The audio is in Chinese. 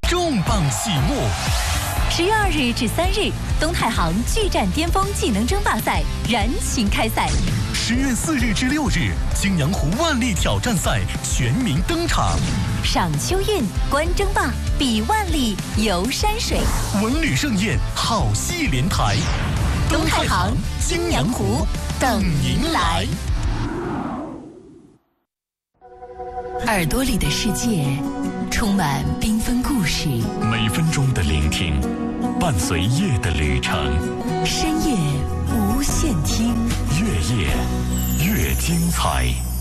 重磅启幕。 10月2日至3日，东太行巨战巅峰技能争霸赛燃情开赛。 10月4日至6日，青阳湖万历挑战赛全民登场。 赏秋韵，观争霸，比万历，游山水， 文旅盛宴，好戏连台。 东太行青阳湖等您来。耳朵里的世界充满缤纷故事， 每分钟的聆听，伴随夜的旅程。 深夜无限听， 越夜越精彩。